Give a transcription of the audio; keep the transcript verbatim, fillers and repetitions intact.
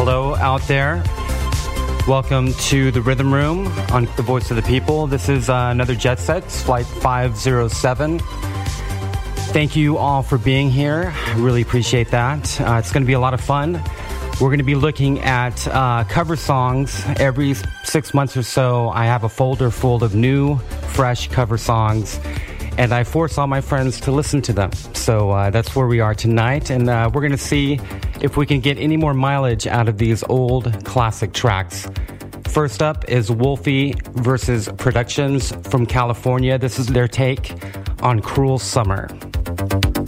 Hello out there. Welcome to the Rhythm Room on The Voice of the People. This is uh, another Jet Set, Flight five oh seven. Thank you all for being here. I really appreciate that. Uh, it's going to be a lot of fun. We're going to be looking at uh, cover songs. Every six months or so, I have a folder full of new, fresh cover songs, and I force all my friends to listen to them. So uh, that's where we are tonight, and uh, we're going to see if we can get any more mileage out of these old classic tracks. First up is Wolfie versus Productions from California. This is their take on Cruel Summer.